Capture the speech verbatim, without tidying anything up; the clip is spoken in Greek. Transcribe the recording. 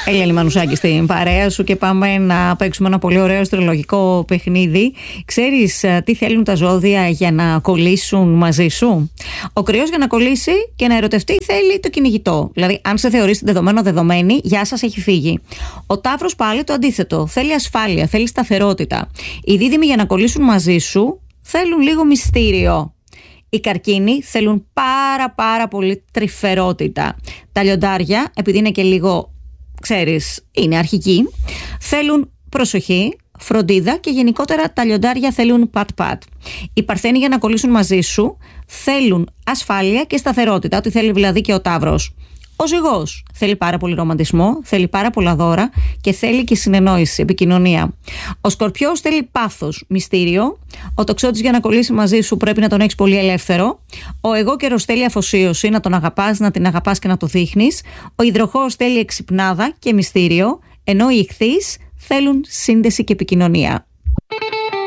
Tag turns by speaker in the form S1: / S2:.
S1: Έλα Λιμανουσάκη στην παρέα σου και πάμε να παίξουμε ένα πολύ ωραίο αστρολογικό παιχνίδι. Ξέρεις τι θέλουν τα ζώδια για να κολλήσουν μαζί σου? Ο Κρυός για να κολλήσει και να ερωτευτεί θέλει το κυνηγητό. Δηλαδή, αν σε θεωρείς δεδομένο δεδομένη, γεια σας, έχει φύγει. Ο Ταύρος πάλι το αντίθετο. Θέλει ασφάλεια, θέλει σταθερότητα. Οι Δίδυμοι για να κολλήσουν μαζί σου θέλουν λίγο μυστήριο. Οι Καρκίνοι θέλουν πάρα πάρα πολύ τρυφερότητα. Τα Λιοντάρια, επειδή είναι και λίγο, ξέρεις, είναι αρχικοί, θέλουν προσοχή, φροντίδα και γενικότερα τα Λιοντάρια θέλουν πατ-πατ. Οι Παρθένοι για να κολλήσουν μαζί σου θέλουν ασφάλεια και σταθερότητα, ό,τι θέλει δηλαδή και ο Ταύρος. Ο Ζυγός θέλει πάρα πολύ ρομαντισμό, θέλει πάρα πολλά δώρα και θέλει και συνεννόηση, επικοινωνία. Ο Σκορπιός θέλει πάθος, μυστήριο. Ο Τοξότης για να κολλήσει μαζί σου πρέπει να τον έχεις πολύ ελεύθερο. Ο Αιγόκερος θέλει αφοσίωση, να τον αγαπάς, να την αγαπάς και να το δείχνεις. Ο Υδροχόος θέλει εξυπνάδα και μυστήριο, ενώ οι Ιχθύς θέλουν σύνδεση και επικοινωνία.